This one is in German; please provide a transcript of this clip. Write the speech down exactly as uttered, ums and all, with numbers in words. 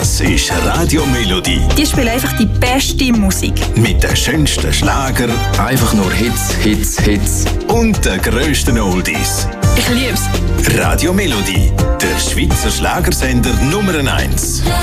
Das ist Radio Melodie. Die spielen einfach die beste Musik. Mit den schönsten Schlager. Einfach nur Hits, Hits, Hits. Und den grössten Oldies. Ich lieb's. Radio Melodie, der Schweizer Schlagersender Nummer eins.